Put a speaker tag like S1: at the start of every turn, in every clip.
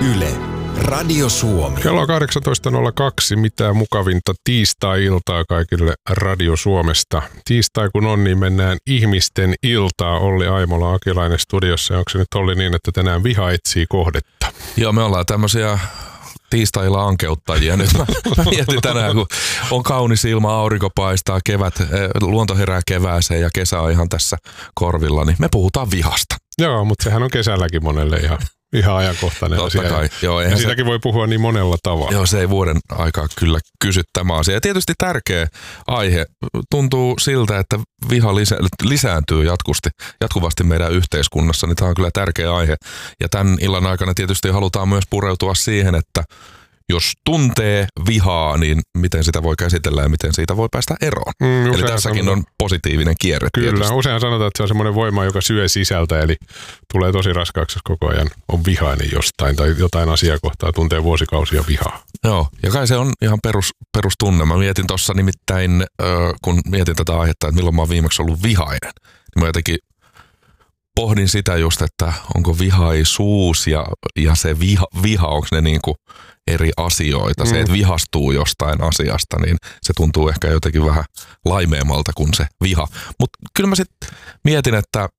S1: Yle, Radio Suomi.
S2: Kello on 18.02. Mitä mukavinta tiistai-iltaa kaikille Radio Suomesta. Tiistai kun on, niin mennään ihmisten iltaa. Olli Aimola, Akilainen studiossa. Onko se nyt Olli niin, että tänään viha etsii kohdetta?
S3: Joo, me ollaan tämmöisiä tiistailla ankeuttajia. Nyt mä mietin tänään, kun on kaunis ilma, aurinko paistaa, luonto herää kevääseen ja kesä on ihan tässä korvilla, niin me puhutaan vihasta.
S2: Joo, mutta sehän on kesälläkin monelle ihan ajankohtainen asia.
S3: Totta kai. Joo,
S2: ja siitäkin voi puhua niin monella tavalla.
S3: Joo, se ei vuoden aikaa kyllä kysy tämä asia. Ja tietysti tärkeä aihe. Tuntuu siltä, että viha lisääntyy jatkuvasti meidän yhteiskunnassa, niin tämä on kyllä tärkeä aihe. Ja tämän illan aikana tietysti halutaan myös pureutua siihen, että jos tuntee vihaa, niin miten sitä voi käsitellä ja miten siitä voi päästä eroon. Eli tässäkin on positiivinen kierre.
S2: Kyllä,
S3: tietysti.
S2: Usein sanotaan, että se on semmoinen voima, joka syö sisältä, eli tulee tosi raskaaksi, jos koko ajan on vihainen jostain tai jotain asiaa kohtaa tuntee vuosikausia vihaa.
S3: Joo, ja kai se on ihan perustunne. Mä mietin tuossa nimittäin, kun mietin tätä aihetta, että milloin mä oon viimeksi ollut vihainen, niin mä jotenkin pohdin sitä just, että onko vihaisuus ja se viha onko ne niinku eri asioita. Se, että vihastuu jostain asiasta, niin se tuntuu ehkä jotenkin vähän laimeemmalta kuin se viha. Mutta kyllä mä sitten mietin, että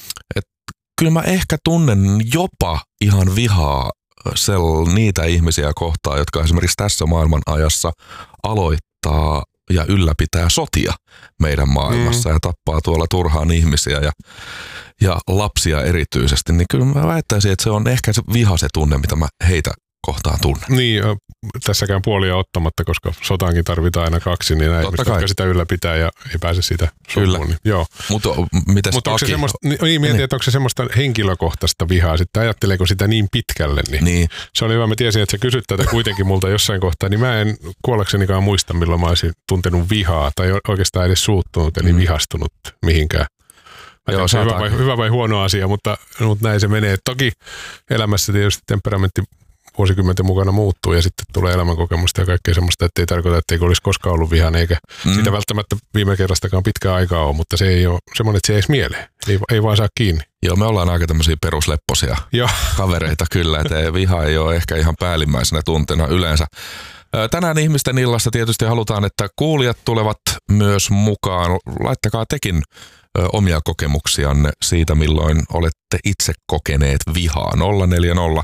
S3: kyllä mä ehkä tunnen jopa ihan vihaa niitä ihmisiä kohtaan, jotka esimerkiksi tässä maailman ajassa aloittaa ja ylläpitää sotia meidän maailmassa ja tappaa tuolla turhaan ihmisiä ja lapsia erityisesti, niin kyllä mä väittäisin, että se on ehkä se viha se tunne, mitä mä heitä kohtaan tunnen.
S2: Niin, tässäkään puolia ottamatta, koska sotaankin tarvitaan aina kaksi, niin näin ihmiset, jotka sitä ylläpitää ja ei pääse siitä sopuun. Niin, joo.
S3: Mutta
S2: onko se semmoista, mietin, että onko se semmoista henkilökohtaista vihaa, sitten ajatteleeko sitä niin pitkälle, niin. Se oli hyvä, mä tiesin, että sä kysyt tätä kuitenkin multa jossain kohtaa, niin mä en kuollaksenikaan muista, milloin mä olisin tuntenut vihaa tai oikeastaan edes suuttunut, eli vihastunut mihinkään. Joo, se on hyvä vai huono asia, mutta näin se menee. Toki elämässä tietysti temperamentti vuosikymmenten mukana muuttuu ja sitten tulee elämänkokemusta ja kaikkea semmoista, että ei tarkoita, että ei olisi koskaan ollut vihainen eikä sitä välttämättä viime kerrastakaan pitkää aikaa ole, mutta se ei ole semmoinen, että se ei edes mieleen. Ei vaan saa kiinni.
S3: Joo, me ollaan aika tämmöisiä peruslepposia kavereita kyllä, että viha ei ole ehkä ihan päällimmäisenä tunteena yleensä. Tänään ihmisten illassa tietysti halutaan, että kuulijat tulevat myös mukaan. Laittakaa tekin omia kokemuksianne siitä, milloin olette itse kokeneet vihaa. 040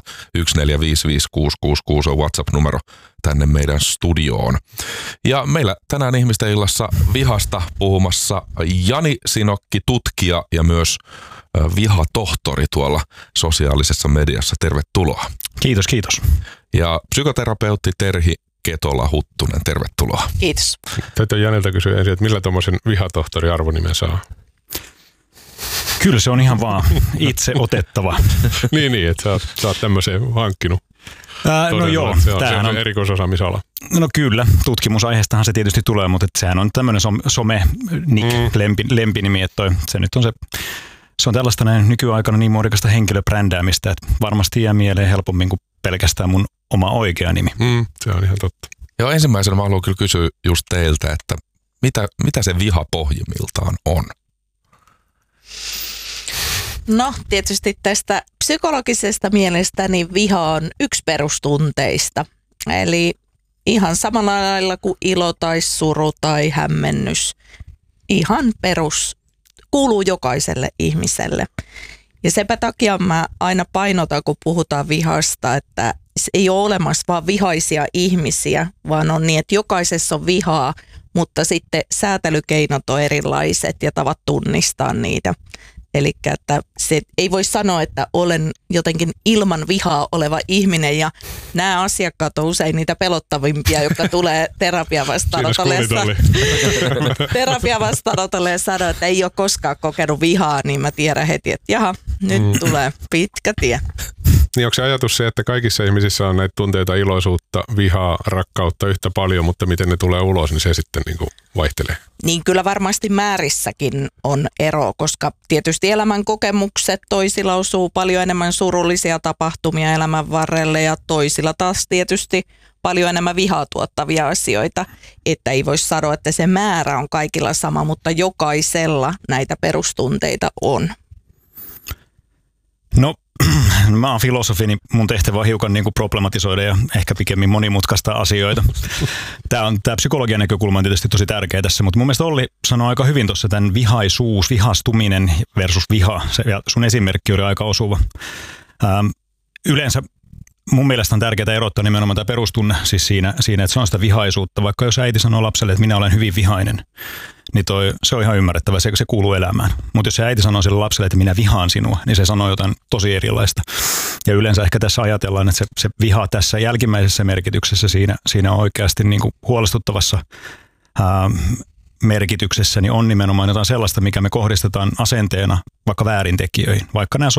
S3: 1455666 on WhatsApp-numero tänne meidän studioon. Ja meillä tänään ihmisten illassa vihasta puhumassa Jani Sinokki, tutkija ja myös vihatohtori tuolla sosiaalisessa mediassa. Tervetuloa.
S4: Kiitos, kiitos.
S3: Ja psykoterapeutti Terhi Ketola-Huttunen, tervetuloa.
S5: Kiitos.
S2: Täytyy Janilta kysyä ensin, että millä tuommoisen vihatohtori arvonimen saa?
S4: Kyllä se on ihan vaan itse otettava.
S2: niin, että sä oot tämmöisen hankkinut.
S4: No joo.
S2: Se on erikoisosaamisala.
S4: No kyllä, tutkimusaiheestahan se tietysti tulee, mutta sehän on tämmöinen lempinimi, että se nyt on se on tällaista näin nykyaikana niin muodikasta henkilöbrändäämistä, että varmasti jää mieleen helpommin kuin pelkästään mun oma oikea nimi.
S2: Se on ihan totta.
S3: Joo, ensimmäisenä mä haluan kyllä kysyä just teiltä, että mitä se viha pohjimmiltaan on?
S5: No tietysti tästä psykologisesta mielestä niin viha on yksi perustunteista. Eli ihan samalla lailla kuin ilo tai suru tai hämmennys. Ihan perus, kuuluu jokaiselle ihmiselle. Ja sepä takia mä aina painotan, kun puhutaan vihasta, että ei ole olemassa vaan vihaisia ihmisiä, vaan on niin, että jokaisessa on vihaa, mutta sitten säätelykeinot on erilaiset ja tavat tunnistaa niitä. Eli että se ei voi sanoa, että olen jotenkin ilman vihaa oleva ihminen ja nämä asiakkaat on usein niitä pelottavimpia, jotka tulee terapiavastaanotolle ja sanoo, että ei ole koskaan kokenut vihaa, niin mä tiedän heti, että jaha, nyt tulee pitkä tie.
S2: Niin onko se ajatus se, että kaikissa ihmisissä on näitä tunteita, iloisuutta, vihaa, rakkautta yhtä paljon, mutta miten ne tulee ulos, niin se sitten niin kuin vaihtelee?
S5: Niin kyllä varmasti määrissäkin on ero, koska tietysti elämän kokemukset toisilla osuu paljon enemmän surullisia tapahtumia elämän varrelle ja toisilla taas tietysti paljon enemmän vihaa tuottavia asioita, että ei voi sanoa, että se määrä on kaikilla sama, mutta jokaisella näitä perustunteita on.
S4: No Mä oon filosofi, niin mun tehtävä on hiukan niin kuin problematisoida ja ehkä pikemmin monimutkaista asioita. Tämä psykologian näkökulma on tietysti tosi tärkeä tässä, mutta mun mielestä Olli sanoi aika hyvin tuossa tämän vihaisuus, vihastuminen versus viha. Ja sun esimerkki oli aika osuva. Yleensä mun mielestä on tärkeää erottaa nimenomaan tämä perustunne siis siinä, että se on sitä vihaisuutta. Vaikka jos äiti sanoo lapselle, että minä olen hyvin vihainen, niin se on ihan ymmärrettävä, se kuuluu elämään. Mutta jos se äiti sanoo sille lapselle, että minä vihaan sinua, niin se sanoo jotain tosi erilaista. Ja yleensä ehkä tässä ajatellaan, että se viha tässä jälkimmäisessä merkityksessä siinä oikeasti niin kuin huolestuttavassa merkityksessä niin on nimenomaan jotain sellaista, mikä me kohdistetaan asenteena vaikka väärintekijöihin. Vaikka nämä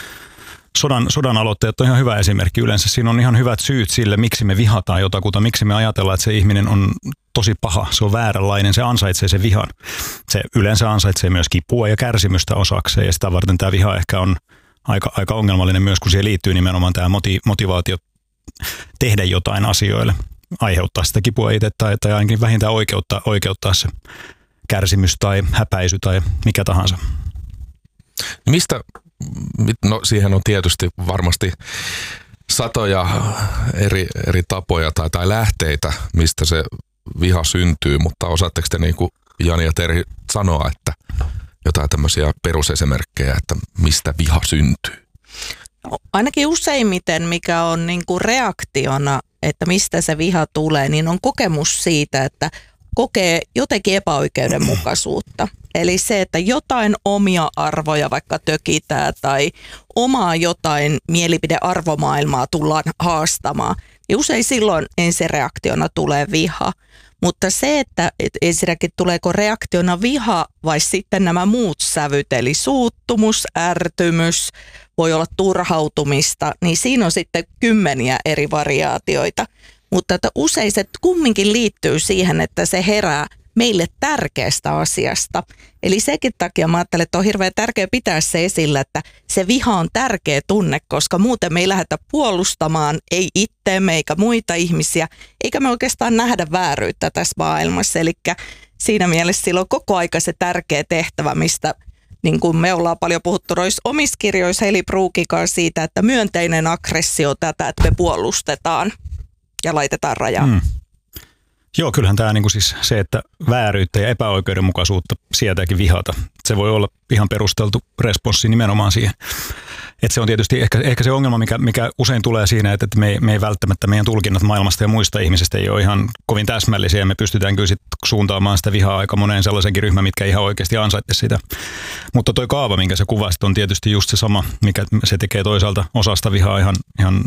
S4: sodan aloitteet on ihan hyvä esimerkki. Yleensä siinä on ihan hyvät syyt sille, miksi me vihataan jotakuta, miksi me ajatellaan, että se ihminen on tosi paha, se on vääränlainen, se ansaitsee sen vihan. Se yleensä ansaitsee myös kipua ja kärsimystä osakseen, ja sitä varten tämä viha ehkä on aika ongelmallinen myös, kun siihen liittyy nimenomaan tämä motivaatio tehdä jotain asioille, aiheuttaa sitä kipua itse tai ainakin vähintään oikeuttaa se kärsimys tai häpäisy tai mikä tahansa.
S3: Mistä, no siihen on tietysti varmasti satoja eri tapoja tai lähteitä, mistä se viha syntyy, mutta osaatteko te niin kuin Jani ja Terhi sanoa, että jotain tämmöisiä perusesimerkkejä, että mistä viha syntyy?
S5: No, ainakin useimmiten, mikä on niin kuin reaktiona, että mistä se viha tulee, niin on kokemus siitä, että kokee jotenkin epäoikeudenmukaisuutta. Eli se, että jotain omia arvoja vaikka tökitään tai omaa jotain mielipidearvomaailmaa tullaan haastamaan, niin usein silloin ensireaktiona tulee viha. Mutta se, että ensinnäkin tuleeko reaktiona viha vai sitten nämä muut sävyt, eli suuttumus, ärtymys, voi olla turhautumista, niin siinä on sitten kymmeniä eri variaatioita. Mutta että usein se kumminkin liittyy siihen, että se herää meille tärkeästä asiasta. Eli sekin takia mä ajattelen, että on hirveän tärkeää pitää se esillä, että se viha on tärkeä tunne, koska muuten me ei lähdetä puolustamaan, ei itteemme eikä muita ihmisiä, eikä me oikeastaan nähdä vääryyttä tässä maailmassa. Eli siinä mielessä sillä on koko aika se tärkeä tehtävä, mistä niin kuin me ollaan paljon puhuttu omissa kirjoissa Heli Bruukikaan siitä, että myönteinen aggressio tätä, että me puolustetaan ja laitetaan rajaa.
S4: Joo, kyllähän tämä niin kuin siis se, että vääryyttä ja epäoikeudenmukaisuutta sietääkin vihata. Se voi olla ihan perusteltu responssi nimenomaan siihen. Että se on tietysti ehkä se ongelma, mikä usein tulee siinä, että me ei välttämättä meidän tulkinnat maailmasta ja muista ihmisistä ei ole ihan kovin täsmällisiä. Ja me pystytään kyllä sitten suuntaamaan sitä vihaa aika moneen sellaisenkin ryhmään, mitkä ihan oikeasti ansaitte sitä. Mutta toi kaava, minkä sä kuvasit, on tietysti just se sama, mikä se tekee toisaalta osasta vihaa ihan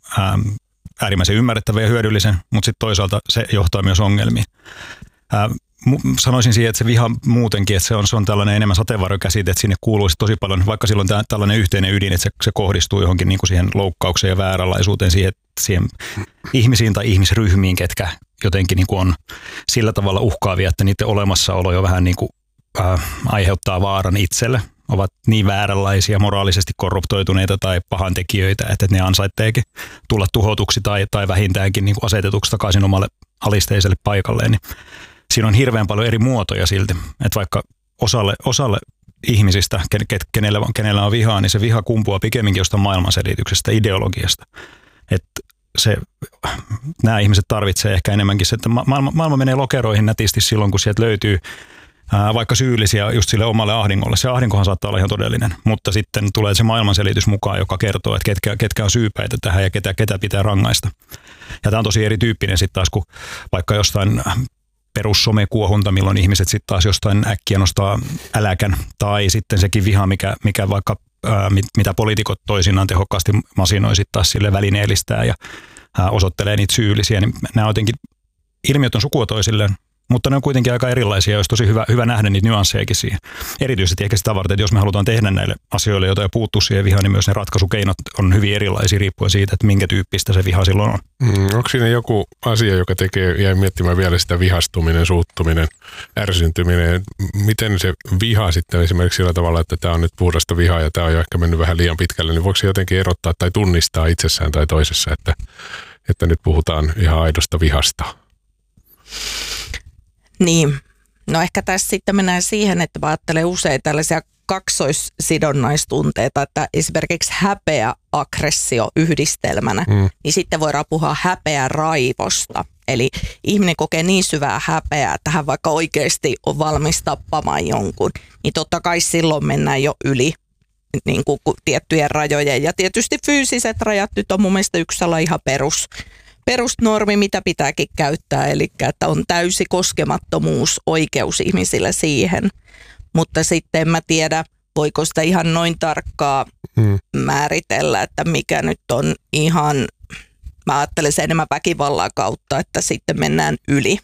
S4: äärimmäisen ymmärrettävä ja hyödyllisen, mutta sitten toisaalta se johtaa myös ongelmiin. Sanoisin siihen, että se viha muutenkin, että se on tällainen enemmän sateenvarjokäsite, että sinne kuuluisi tosi paljon, vaikka silloin tällainen yhteinen ydin, että se kohdistuu johonkin niin kuin siihen loukkaukseen ja vääränlaisuuteen, siihen ihmisiin tai ihmisryhmiin, ketkä jotenkin niin kuin on sillä tavalla uhkaavia, että niiden olemassaolo jo vähän niin kuin, aiheuttaa vaaran itselle. Ovat niin vääränlaisia, moraalisesti korruptoituneita tai pahantekijöitä, että ne ansaitteekin tulla tuhotuksi tai vähintäänkin niin kuin asetetuksi takaisin omalle alisteiselle paikalleen. Niin siinä on hirveän paljon eri muotoja silti, että vaikka osalle ihmisistä, kenellä on vihaa, niin se viha kumpuaa pikemminkin jostain maailmanselityksestä, ideologiasta. Että nämä ihmiset tarvitsee ehkä enemmänkin se, että maailma menee lokeroihin nätisti silloin, kun sieltä löytyy vaikka syyllisiä just sille omalle ahdingolle. Se ahdinkohan saattaa olla ihan todellinen, mutta sitten tulee se maailmanselitys mukaan, joka kertoo, että ketkä on syypäitä tähän ja ketä pitää rangaista. Ja tämä on tosi erityyppinen sitten taas, kun vaikka jostain perussomekuohunta, milloin ihmiset sitten taas jostain äkkiä nostaa äläkän, tai sitten sekin viha, mikä vaikka mitä poliitikot toisinaan tehokkaasti masinoi sitten taas sille välineellistää ja osoittelee niitä syyllisiä, niin nämä jotenkin ilmiöt on sukua toisilleen. Mutta ne on kuitenkin aika erilaisia ja olisi tosi hyvä nähdä niitä nyanssejakin siihen. Erityisesti ehkä sitä varten, että jos me halutaan tehdä näille asioille jotain ja puuttua siihen vihaan, niin myös ne ratkaisukeinot on hyvin erilaisia riippuen siitä, että minkä tyyppistä se viha silloin on.
S2: Onko siinä joku asia, joka jäi miettimään vielä sitä vihastuminen, suuttuminen, ärsyntyminen? Miten se viha sitten esimerkiksi sillä tavalla, että tämä on nyt puhdasta vihaa ja tämä on jo ehkä mennyt vähän liian pitkälle, niin voiko se jotenkin erottaa tai tunnistaa itsessään tai toisessa, että nyt puhutaan ihan aidosta vihasta?
S5: Niin, no ehkä tässä sitten mennään siihen, että mä ajattelen usein tällaisia kaksoissidonnaistunteita, että esimerkiksi häpeä, aggressio yhdistelmänä, niin sitten voidaan puhua häpeä raivosta. Eli ihminen kokee niin syvää häpeää, että hän vaikka oikeasti on valmis tappamaan jonkun, niin totta kai silloin mennään jo yli niin kuin tiettyjen rajojen. Ja tietysti fyysiset rajat nyt on mun mielestä yksi ihan perusnormi, mitä pitääkin käyttää, eli että on täysi koskemattomuus, oikeus ihmisillä siihen. Mutta sitten en mä tiedä, voiko sitä ihan noin tarkkaa määritellä, että mikä nyt on ihan, mä ajattelen sen enemmän väkivallan kautta, että sitten mennään yli.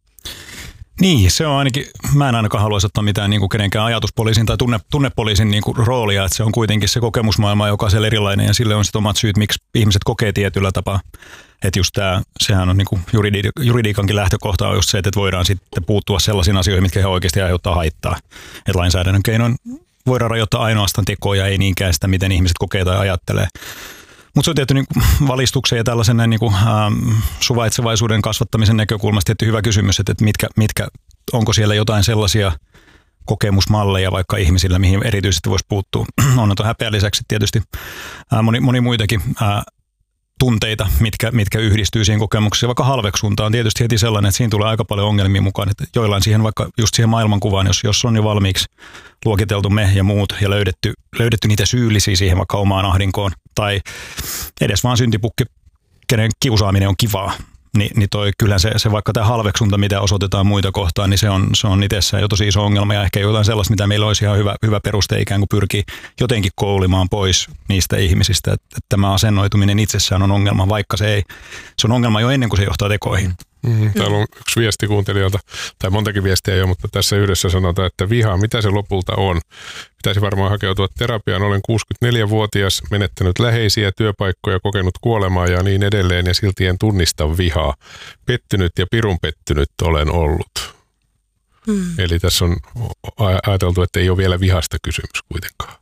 S4: Niin, se on ainakin, mä en ainakaan haluaisi ottaa mitään niin kuin kenenkään ajatuspoliisin tai tunnepoliisin niin kuin roolia, että se on kuitenkin se kokemusmaailma jokaisella erilainen ja sille on sitten omat syyt, miksi ihmiset kokee tietyllä tapaa. Että just sehän on niin kuin juridiikankin lähtökohta on just se, että voidaan sitten puuttua sellaisiin asioihin, mitkä he oikeasti aiheuttaa haittaa. Että lainsäädännön keinoin voidaan rajoittaa ainoastaan tekoja, ei niinkään sitä, miten ihmiset kokee tai ajattelee. Mutta se on tietty niin valistuksen ja tällaisen niin kuin, suvaitsevaisuuden kasvattamisen näkökulmasta tietty hyvä kysymys, että mitkä onko siellä jotain sellaisia kokemusmalleja vaikka ihmisillä, mihin erityisesti voisi puuttua. On häpeän lisäksi tietysti moni muitakin tunteita, mitkä yhdistyy siihen kokemukseen. Vaikka halveksunta on tietysti heti sellainen, että siinä tulee aika paljon ongelmia mukaan. Että joillain siihen vaikka just siihen maailmankuvaan, jos on jo valmiiksi luokiteltu me ja muut ja löydetty niitä syyllisiä siihen vaikka omaan ahdinkoon tai edes vaan syntipukki, kenen kiusaaminen on kivaa. Niin kyllähän se vaikka tämä halveksunta, mitä osoitetaan muita kohtaan, niin se on itsessään jo tosi iso ongelma ja ehkä jotain sellaista, mitä meillä olisi ihan hyvä peruste ikään kuin pyrkii jotenkin koulimaan pois niistä ihmisistä, että tämä asennoituminen itsessään on ongelma, vaikka se on ongelma jo ennen kuin se johtaa tekoihin.
S2: Täällä on yksi viesti kuuntelijalta, tai montakin viestiä ei ole, mutta tässä yhdessä sanotaan, että viha, mitä se lopulta on? Pitäisi varmaan hakeutua terapiaan. Olen 64-vuotias, menettänyt läheisiä, työpaikkoja, kokenut kuolemaa ja niin edelleen, ja silti en tunnista vihaa. Pettynyt ja pirun pettynyt olen ollut. Eli tässä on ajateltu, että ei ole vielä vihasta kysymys kuitenkaan.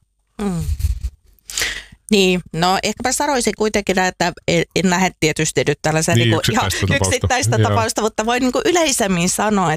S5: Niin, no ehkä mä sanoisin kuitenkin, että en lähde tietysti nyt tällaisen niin yksittäistä tapausta, mutta voin niin yleisemmin sanoa,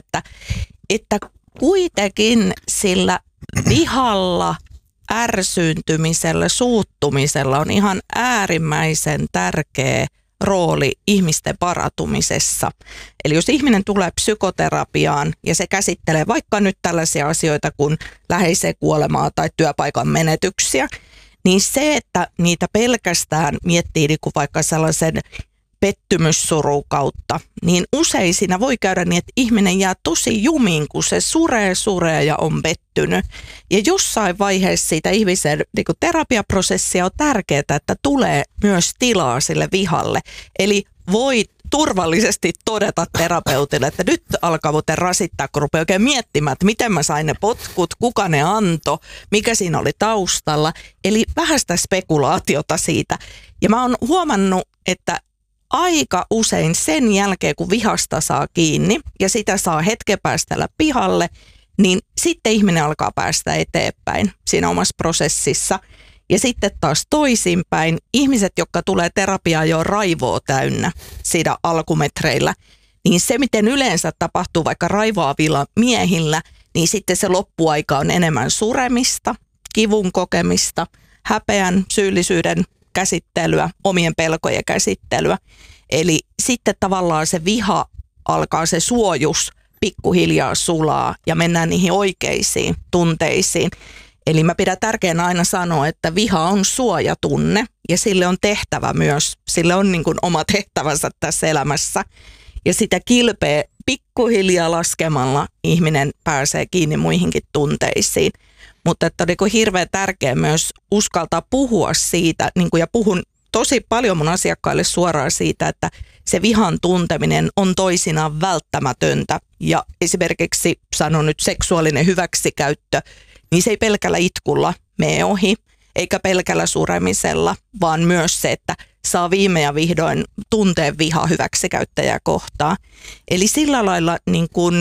S5: että kuitenkin sillä vihalla, ärsyyntymisellä, suuttumisella on ihan äärimmäisen tärkeä rooli ihmisten parantumisessa. Eli jos ihminen tulee psykoterapiaan ja se käsittelee vaikka nyt tällaisia asioita kuin läheiseen kuolemaa tai työpaikan menetyksiä, niin se, että niitä pelkästään miettii niin kuin vaikka sellaisen pettymyssurun kautta, niin usein siinä voi käydä niin, että ihminen jää tosi jumiin, kun se suree ja on pettynyt. Ja jossain vaiheessa siitä ihmisen niin kuin terapiaprosessia on tärkeää, että tulee myös tilaa sille vihalle. Eli voi turvallisesti todeta terapeutille, että nyt alkaa muuten rasittaa, kun rupeaa oikein miettimään, että miten mä sain ne potkut, kuka ne antoi, mikä siinä oli taustalla. Eli vähän sitä spekulaatiota siitä. Ja mä oon huomannut, että aika usein sen jälkeen, kun vihasta saa kiinni ja sitä saa hetken päästä pihalle, niin sitten ihminen alkaa päästä eteenpäin siinä omassa prosessissa. Ja sitten taas toisinpäin, ihmiset, jotka tulee terapiaan jo raivoa täynnä siinä alkumetreillä, niin se, miten yleensä tapahtuu vaikka raivoavilla miehillä, niin sitten se loppuaika on enemmän suremista, kivun kokemista, häpeän, syyllisyyden käsittelyä, omien pelkojen käsittelyä. Eli sitten tavallaan se viha alkaa, se suojus pikkuhiljaa sulaa ja mennään niihin oikeisiin tunteisiin. Eli mä pidän tärkeänä aina sanoa, että viha on suojatunne ja sille on tehtävä myös, sille on niin kuin oma tehtävänsä tässä elämässä. Ja sitä kilpeä pikkuhiljaa laskemalla ihminen pääsee kiinni muihinkin tunteisiin. Mutta että on niin kuin hirveän tärkeää myös uskaltaa puhua siitä, niin kuin ja puhun tosi paljon mun asiakkaille suoraan siitä, että se vihan tunteminen on toisinaan välttämätöntä. Ja esimerkiksi sanon nyt seksuaalinen hyväksikäyttö, niin se ei pelkällä itkulla mene ohi, eikä pelkällä suremisella, vaan myös se, että saa viime ja vihdoin tunteen viha hyväksikäyttäjää kohtaan. Eli sillä lailla niin kun,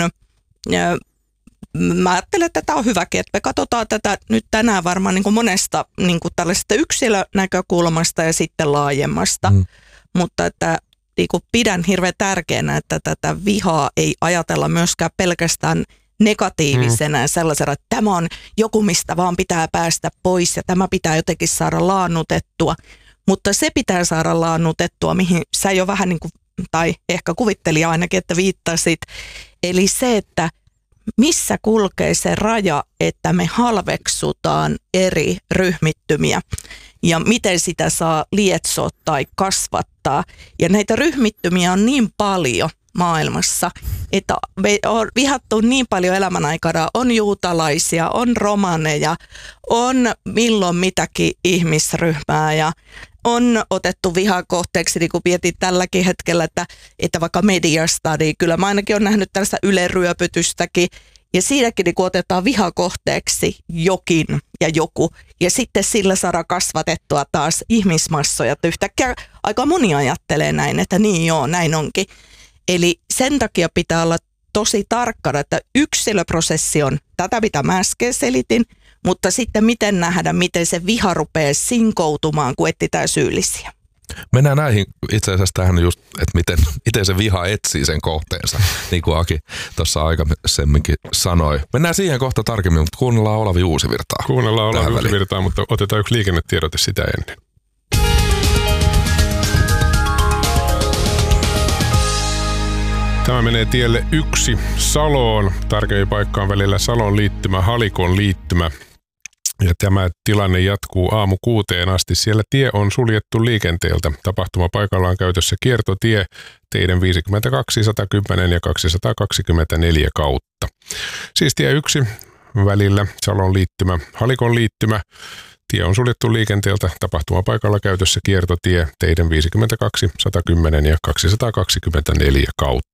S5: mä ajattelen, että tämä on hyväkin, että me katsotaan tätä nyt tänään varmaan niin kuin monesta niin kuin tällaisesta yksilönäkökulmasta ja sitten laajemmasta, mutta että niin kuin pidän hirveän tärkeänä, että tätä vihaa ei ajatella myöskään pelkästään negatiivisena sellaisena, että tämä on joku, mistä vaan pitää päästä pois ja tämä pitää jotenkin saada laannutettua. Mutta se pitää saada laannutettua, mihin sä jo vähän niin kuin, tai ehkä kuvittelin ainakin, että viittasit. Eli se, että missä kulkee se raja, että me halveksutaan eri ryhmittymiä ja miten sitä saa lietsoa tai kasvattaa. Ja näitä ryhmittymiä on niin paljon maailmassa, että me on vihattu niin paljon elämän aikana. On juutalaisia, on romaneja, on milloin mitäkin ihmisryhmää ja on otettu vihakohteeksi, niin kuin mietin tälläkin hetkellä, että vaikka mediasta, niin kyllä mä ainakin olen nähnyt tällaista yleryöpytystäkin. Ja siinäkin niin otetaan vihakohteeksi jokin ja joku. Ja sitten sillä saadaan kasvatettua taas ihmismassoja. Että yhtäkkiä aika moni ajattelee näin, että niin joo, näin onkin. Eli sen takia pitää olla tosi tarkkana, että yksilöprosessi on tätä, mitä mä äsken selitin, mutta sitten miten nähdä, miten se viha rupeaa sinkoutumaan, kun etsitään syyllisiä.
S3: Mennään näihin itse asiassa tähän just, että miten se viha etsii sen kohteensa, niin kuin Aki tuossa aikaisemminkin sanoi. Mennään siihen kohta tarkemmin, mutta kuunnellaan Olavi Uusivirtaa.
S2: Kuunnellaan Olavi Uusivirtaa, mutta otetaan yksi liikennetiedote sitä ennen. Tämä menee tielle 1 Saloon, tarkemmin paikkaan välillä Salon liittymä, Halikon liittymä. Ja tämä tilanne jatkuu aamu 6 asti. Siellä tie on suljettu liikenteeltä. Tapahtumapaikalla on käytössä kiertotie teiden 52, 110 ja 224 kautta. Siis tie 1 välillä Salon liittymä, Halikon liittymä. Tie on suljettu liikenteeltä. Tapahtumapaikalla käytössä kiertotie teiden 52, 110 ja 224 kautta.